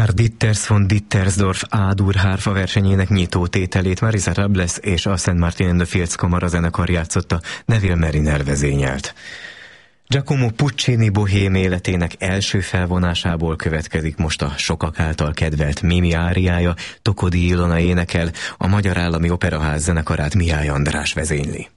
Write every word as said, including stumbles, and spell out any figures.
Karl Ditters von Dittersdorf A-dur hárfa versenyének nyitó tételét Marisa Robles és a Saint Martin and the Fields kamarazenekar játszotta, Neville Mariner vezényelt. Giacomo Puccini bohém életének első felvonásából következik most a sokak által kedvelt Mimi áriája, Tokodi Ilona énekel, a Magyar Állami Operaház zenekarát Mihály András vezényli.